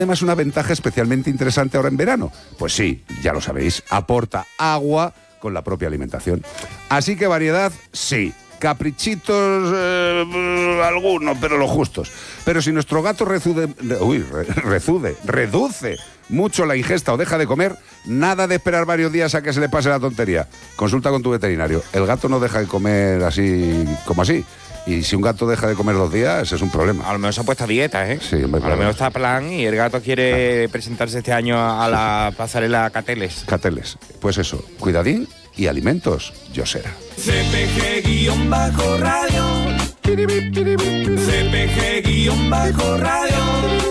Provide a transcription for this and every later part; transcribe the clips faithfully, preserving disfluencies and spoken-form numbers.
Además, una ventaja especialmente interesante ahora en verano. Pues sí, ya lo sabéis, aporta agua con la propia alimentación. Así que variedad, sí. Caprichitos, eh, algunos, pero los justos. Pero si nuestro gato rezude, uy, re, rezude, reduce mucho la ingesta o deja de comer, nada de esperar varios días a que se le pase la tontería. Consulta con tu veterinario. El gato no deja de comer así como así. Y si un gato deja de comer dos días, ese es un problema. A lo mejor se ha puesto a dieta, ¿eh? Sí, hombre, a lo mejor está a plan y el gato quiere claro. presentarse este año a la pasarela Cateles. Cateles. Pues eso, cuidadín y alimentos Yosera. C P G-radio. C P G-radio.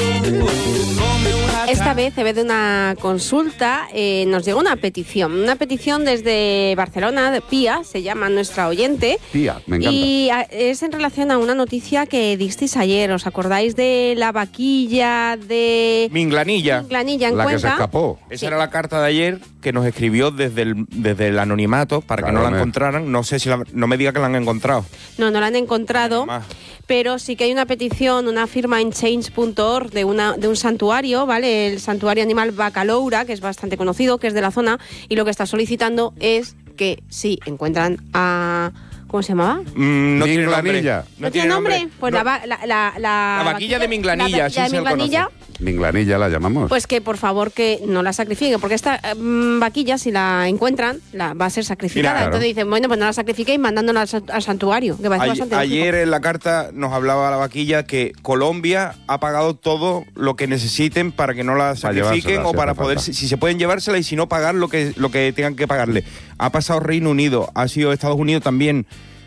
Esta vez, en vez de una consulta, eh, nos llegó una petición. Una petición desde Barcelona, de Pía, se llama nuestra oyente. Pía, me encanta. Y a, es en relación a una noticia que disteis ayer. ¿Os acordáis de la vaquilla de... Minglanilla. Minglanilla en La Cuenca? que se escapó. Esa sí. era la carta de ayer que nos escribió desde el, desde el anonimato para claro, que no la me... encontraran. No sé si la, no me diga que la han encontrado. No, no la han encontrado. Pero sí que hay una petición, una firma en change punto org de, una, de un santuario, ¿vale? El santuario animal Bacaloura, que es bastante conocido, que es de la zona, y lo que está solicitando es que si encuentran a... ¿Cómo se llamaba? Mm, no tiene nombre. ¿No, ¿No tiene nombre? nombre? Pues no. la, la, la, la... La vaquilla de Minglanilla, la vaquilla sí de se Minglanilla. conoce. Minglanilla la llamamos. Pues que por favor que no la sacrifiquen, porque esta um, vaquilla, si la encuentran, la va a ser sacrificada. Mira, claro. Entonces dicen, bueno, pues no la sacrifiquéis mandándola al, al santuario, que parece Ay, bastante Ayer lógico. En la carta nos hablaba la vaquilla que Colombia ha pagado todo lo que necesiten para que no la sacrifiquen o para poder, si, si se pueden llevársela y si no pagar lo que, lo que tengan que pagarle. Ha pasado Reino Unido, ha sido Estados Unidos también.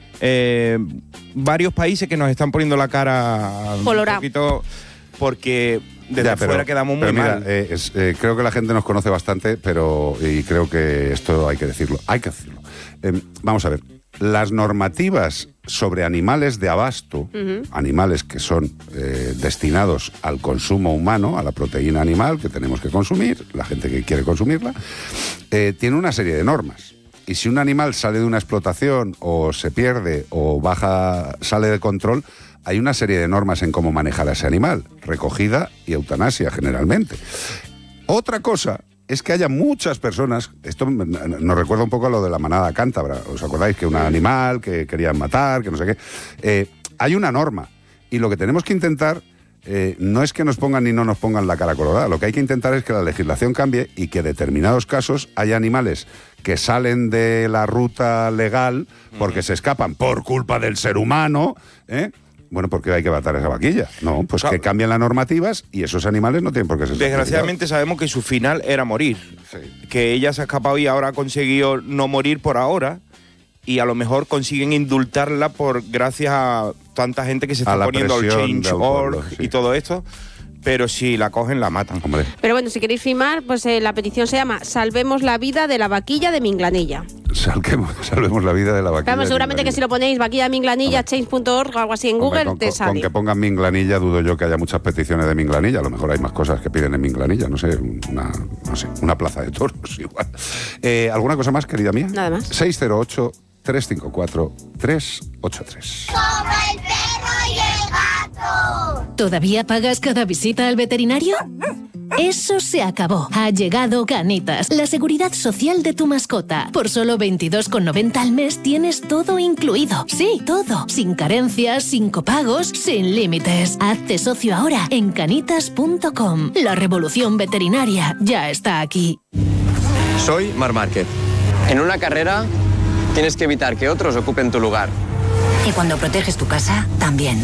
Eh, varios países que nos están poniendo la cara Colorado. Un poquito porque desde ya, pero, afuera quedamos muy mira, mal. Eh, es, eh, creo que la gente nos conoce bastante, pero y creo que esto hay que decirlo. Hay que decirlo. Eh, vamos a ver. Las normativas sobre animales de abasto, uh-huh. animales que son eh, destinados al consumo humano, a la proteína animal que tenemos que consumir, la gente que quiere consumirla, eh, tiene una serie de normas. Y si un animal sale de una explotación o se pierde o baja, sale de control, hay una serie de normas en cómo manejar a ese animal, recogida y eutanasia generalmente. Otra cosa es que haya muchas personas, esto nos recuerda un poco a lo de la manada cántabra, ¿os acordáis? Que un animal que querían matar, que no sé qué. Eh, hay una norma y lo que tenemos que intentar eh, no es que nos pongan ni no nos pongan la cara colorada, lo que hay que intentar es que la legislación cambie y que en determinados casos haya animales que salen de la ruta legal porque uh-huh. se escapan por culpa del ser humano, ¿eh? Bueno, ¿por qué hay que matar a esa vaquilla? No, pues claro. que cambien las normativas y esos animales no tienen por qué ser Desgraciadamente sabemos que su final era morir. Sí. Que ella se ha escapado y ahora ha conseguido no morir por ahora y a lo mejor consiguen indultarla por gracias a tanta gente que se está poniendo al change punto org sí. y todo esto. Pero si la cogen, la matan. Hombre. Pero bueno, si queréis firmar, pues eh, la petición se llama Salvemos la vida de la vaquilla de Minglanilla. Salvemos, salvemos la vida de la vaquilla. Vamos, seguramente que si lo ponéis vaquilla de Minglanilla, change punto org o algo así en Hombre, Google, con, te con, sale. Con que pongan Minglanilla, dudo yo que haya muchas peticiones de Minglanilla. A lo mejor hay más cosas que piden en Minglanilla. No sé, una, no sé, una plaza de toros igual. Eh, ¿Alguna cosa más, querida mía? Nada más. seis cero ocho, tres cinco cuatro, tres ocho tres. ¡Como el perro y el gato! ¿Todavía pagas cada visita al veterinario? Eso se acabó. Ha llegado Canitas, la seguridad social de tu mascota. Por solo veintidós con noventa al mes tienes todo incluido. Sí, todo. Sin carencias, sin copagos, sin límites. Hazte socio ahora en canitas punto com. La revolución veterinaria ya está aquí. Soy Marc Márquez. En una carrera tienes que evitar que otros ocupen tu lugar. Y cuando proteges tu casa, también.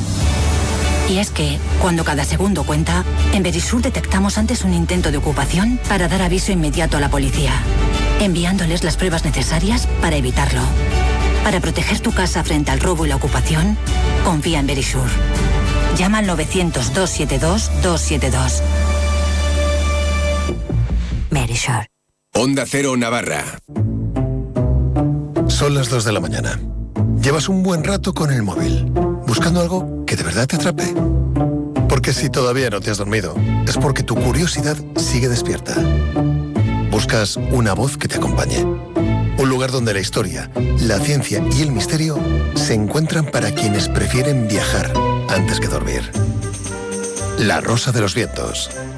Y es que, cuando cada segundo cuenta, en Verisur detectamos antes un intento de ocupación para dar aviso inmediato a la policía, enviándoles las pruebas necesarias para evitarlo. Para proteger tu casa frente al robo y la ocupación, confía en Verisur. Llama al novecientos, dos siete dos, dos siete dos. Verisur. Onda Cero Navarra. Son las dos de la mañana. Llevas un buen rato con el móvil, buscando algo que de verdad te atrape. Porque si todavía no te has dormido, es porque tu curiosidad sigue despierta. Buscas una voz que te acompañe. Un lugar donde la historia, la ciencia y el misterio se encuentran para quienes prefieren viajar antes que dormir. La Rosa de los Vientos.